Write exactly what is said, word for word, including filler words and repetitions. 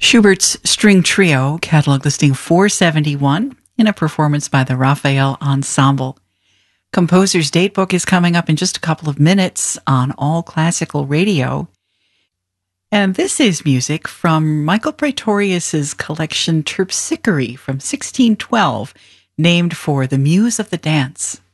Schubert's String Trio, catalog listing four seventy-one, in a performance by the Raphael Ensemble. Composer's Datebook is coming up in just a couple of minutes on All Classical Radio. And this is music from Michael Praetorius's collection Terpsichore from sixteen twelve, named for the Muse of the Dance.